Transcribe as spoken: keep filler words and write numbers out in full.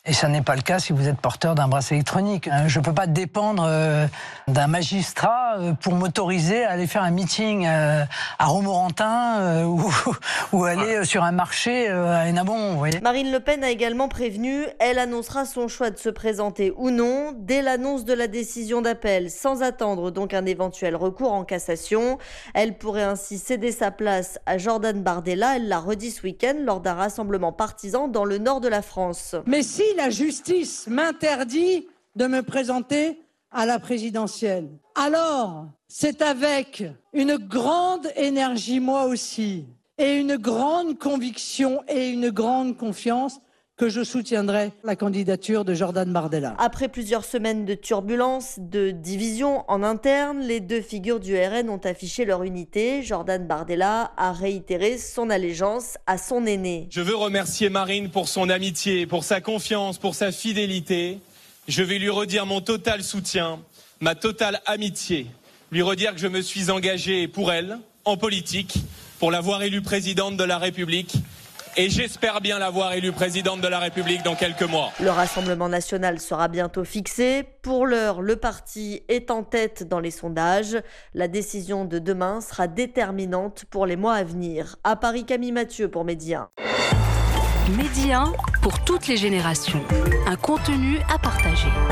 Et ça n'est pas le cas si vous êtes porteur d'un bracelet électronique. Je ne peux pas dépendre euh, d'un magistrat euh, pour m'autoriser à aller faire un meeting euh, à Romorantin euh, ou, ou aller euh, sur un marché euh, à Hénin-Beaumont, vous voyez. Marine Le Pen a également prévenu, elle annoncera son choix de se présenter ou non dès l'annonce de la décision d'appel, sans attendre donc un éventuel recours en cassation. Elle pourrait ainsi céder sa place à Jordan Bardella, elle l'a redit ce week-end lors d'un rassemblement partisan dans le nord de la France. Mais si la justice m'interdit de me présenter à la présidentielle, alors c'est avec une grande énergie, moi aussi, et une grande conviction et une grande confiance que je soutiendrai la candidature de Jordan Bardella. Après plusieurs semaines de turbulences, de divisions en interne, les deux figures du R N ont affiché leur unité. Jordan Bardella a réitéré son allégeance à son aîné. Je veux remercier Marine pour son amitié, pour sa confiance, pour sa fidélité. Je vais lui redire mon total soutien, ma totale amitié. Lui redire que je me suis engagé pour elle, en politique, pour la voir élue présidente de la République. Et j'espère bien la voir élue présidente de la République dans quelques mois. Le Rassemblement national sera bientôt fixé. Pour l'heure, le parti est en tête dans les sondages. La décision de demain sera déterminante pour les mois à venir. À Paris, Camille Mathieu pour Medi un. Medi un pour toutes les générations. Un contenu à partager.